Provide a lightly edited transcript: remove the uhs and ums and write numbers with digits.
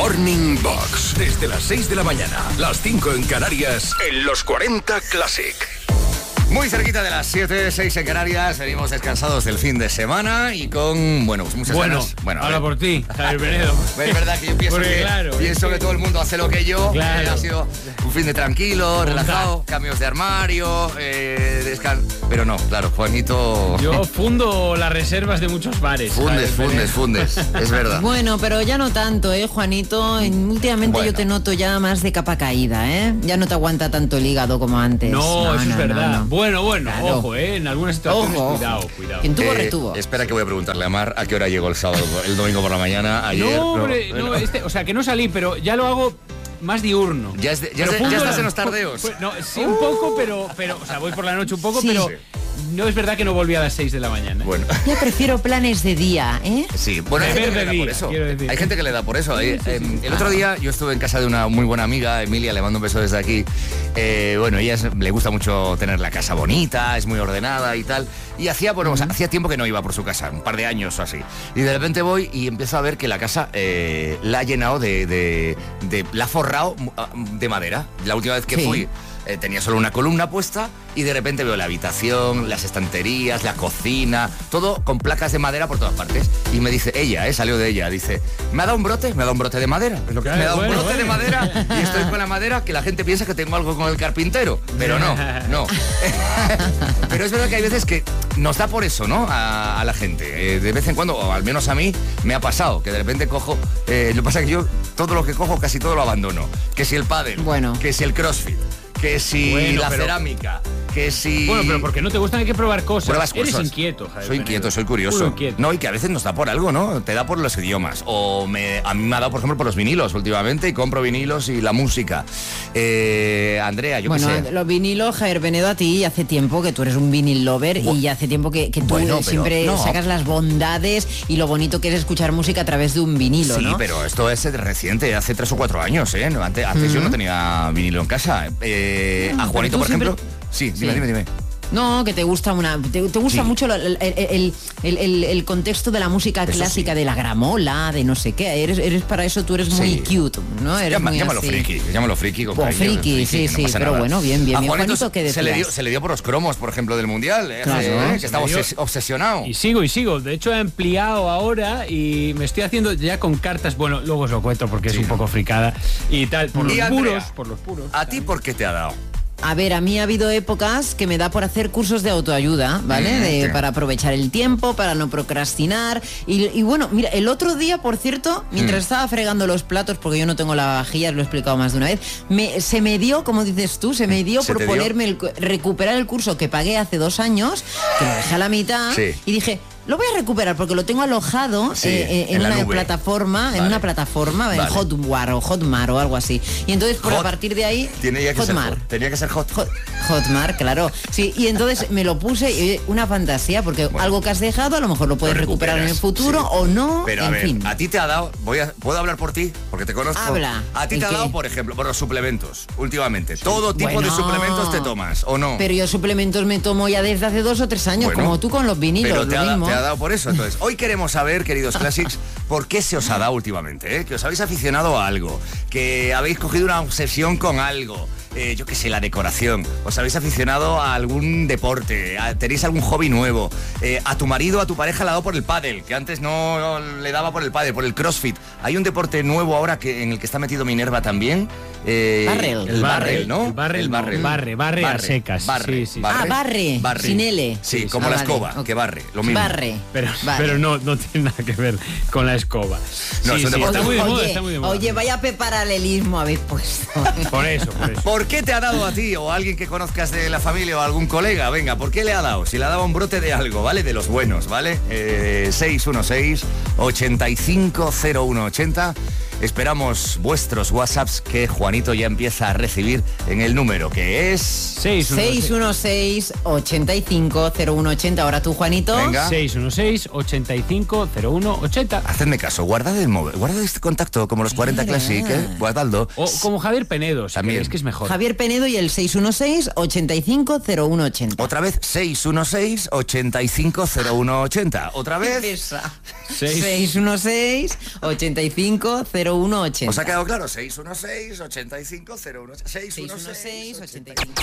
Morning Box. Desde las 6 de la mañana, las 5 en Canarias, en los 40 Classic. Muy cerquita de las 7, 6 en Canarias, venimos descansados del fin de semana y con, pues muchas ganas. Habla por ti, Javier Penedo. Es verdad que yo pienso, que todo el mundo hace lo que yo. Claro. Ha sido un fin de tranquilo, relajado, cambios de armario, pero no, claro, Juanito... Yo fundo las reservas de muchos bares. Fundes, es verdad. Bueno, pero ya no tanto, Juanito. Últimamente yo te noto ya más de capa caída, Ya no te aguanta tanto el hígado como antes. No, eso es verdad. No. Bueno, claro. ojo, en algunas situaciones, cuidado. Quien tuvo, retuvo. Espera que voy a preguntarle a Mar a qué hora llegó el sábado, el domingo por la mañana, ayer. O sea, que no salí, pero ya lo hago más diurno. Ya estás en los tardeos. Sí, un poco, pero, o sea, voy por la noche un poco, Sí. pero no es verdad que no volví a las 6 de la mañana. Bueno. Yo prefiero planes de día, Sí, bueno, hay gente que le da por eso. Hay gente que le da por eso. El otro día yo estuve en casa de una muy buena amiga, Emilia, le mando un beso desde aquí. Ella le gusta mucho tener la casa bonita, es muy ordenada y tal. Y hacía tiempo que no iba por su casa, un par de años o así. Y de repente voy y empiezo a ver que la casa la ha llenado la ha forrado de madera. La última vez que fui tenía solo una columna puesta y de repente veo la habitación, las estanterías, la cocina, todo con placas de madera por todas partes. Y me dice ella, salió de ella, dice, me ha dado un brote de madera. Es lo que me ha dado un brote de madera y estoy con la madera que la gente piensa que tengo algo con el carpintero. Pero no. Pero es verdad que hay veces que nos da por eso, ¿no? A la gente. De vez en cuando, o al menos a mí, me ha pasado que de repente cojo... lo que pasa es que yo todo lo que cojo casi todo lo abandono. Que si el pádel, que si el crossfit, que si cerámica, que si... Bueno, pero porque no te gustan hay que probar cosas. Pruebas Eres cosas. inquieto, Javier. Soy inquieto, soy curioso. No, y que a veces nos da por algo, ¿no? Te da por los idiomas. A mí me ha dado, por ejemplo, por los vinilos últimamente y compro vinilos y la música. Andrea, yo qué sé. Bueno, los vinilos, Javier Penedo, a ti hace tiempo que tú eres un vinil lover y ya hace tiempo que tú siempre sacas las bondades y lo bonito que es escuchar música a través de un vinilo, sí, ¿no? pero esto es reciente, hace 3 o 4 años, ¿eh? Antes yo no tenía vinilo en casa. A Juanito, por ejemplo... Sí, dime. No, que te gusta te gusta mucho el contexto de la música clásica, de la gramola, de no sé qué. Eres para eso, tú eres muy cute, ¿no? Eres llámalo friki. Con friki, sí, no pasa pero nada. Bueno, bien. Juanito ¿qué se le dio por los cromos, por ejemplo, del Mundial, que estaba obsesionado. Y sigo. De hecho, he ampliado ahora y me estoy haciendo ya con cartas. Bueno, luego os lo cuento porque es un poco fricada y tal. Por los puros. ¿A ti por qué te ha dado? A ver, a mí ha habido épocas que me da por hacer cursos de autoayuda, ¿vale? Para aprovechar el tiempo, para no procrastinar. Y bueno, mira, el otro día, por cierto, mientras estaba fregando los platos, porque yo no tengo lavavajillas, lo he explicado más de una vez, se me dio, como dices tú, por ponerme recuperar el curso que pagué hace 2 años, que lo dejé a la mitad, y dije... Lo voy a recuperar porque lo tengo alojado en una plataforma, en Hotmart o algo así. Y entonces a partir de ahí tenía que ser Hotmart, claro. Sí, y entonces me lo puse y una fantasía porque algo que has dejado a lo mejor lo puedes recuperar en el futuro o no. Pero a ti te ha dado, ¿puedo hablar por ti? Porque te conozco. Habla. A ti te ha dado, por ejemplo, por los suplementos últimamente. Todo tipo de suplementos te tomas, ¿o no? Pero yo suplementos me tomo ya desde hace 2 o 3 años, como tú con los vinilos, lo mismo. Te ha dado por eso. Entonces, hoy queremos saber, queridos Classics, por qué se os ha dado últimamente, que os habéis aficionado a algo, que habéis cogido una obsesión con algo, yo qué sé, la decoración, os habéis aficionado a algún deporte, tenéis algún hobby nuevo, a tu marido, a tu pareja le ha dado por el pádel, que antes no le daba por el pádel, por el crossfit. Hay un deporte nuevo ahora en el que está metido Minerva también. El barrel, ¿no? Barre a secas. Barre. Barre, sin L. Sí, como la escoba, que barre, lo mismo. Barre. Pero no tiene nada que ver con la escoba. No, está muy de moda. Oye, vaya paralelismo habéis puesto. Por eso. ¿Por qué te ha dado a ti o a alguien que conozcas de la familia o a algún colega? Venga, ¿por qué le ha dado? Si le ha dado un brote de algo, ¿vale? De los buenos, ¿vale? 616-850180. Esperamos vuestros WhatsApps que Juanito ya empieza a recibir en el número que es... 616-850180. Ahora tú, Juanito. Venga. 616-850180. Hacedme caso, guardad el móvil, guardad este contacto como los 40 Classic, guardadlo. O como Javier Penedo, también. Es que es mejor. Javier Penedo y el 616-850180. Otra vez, 616-850180. Otra vez. 616-850180. 616-850180. ¿Os ha quedado claro? 616-850180. 616-85.